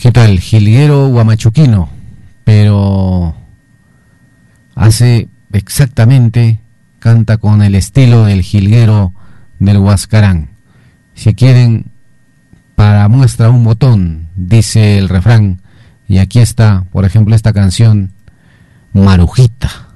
¿Qué tal? Jilguero huamachuquino, pero hace exactamente, canta con el estilo del jilguero del Huascarán. Si quieren, para muestra un botón, dice el refrán, y aquí está, por ejemplo, esta canción, Marujita.